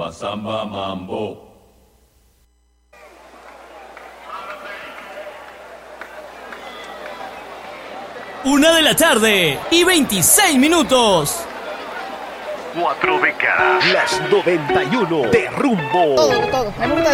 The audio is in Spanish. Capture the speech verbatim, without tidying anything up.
rumba, samba, mambo. Una de la tarde y veintiséis minutos. Cuatro décadas. Las noventa y uno de Rumbo. Todo, todo. Me gusta